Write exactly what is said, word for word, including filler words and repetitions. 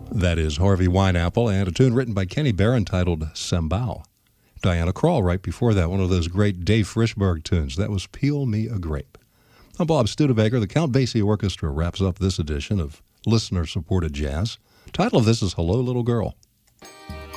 That is Harvey Wineapple, and a tune written by Kenny Barron titled Sambal. Diana Krall right before that, one of those great Dave Frischberg tunes. That was Peel Me a Grape. I'm Bob Studebaker. The Count Basie Orchestra wraps up this edition of listener-supported jazz. The title of this is Hello, Little Girl.